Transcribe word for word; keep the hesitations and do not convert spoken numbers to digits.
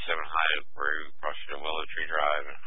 eighty-seven High Oak Road, across from Willow Tree Drive.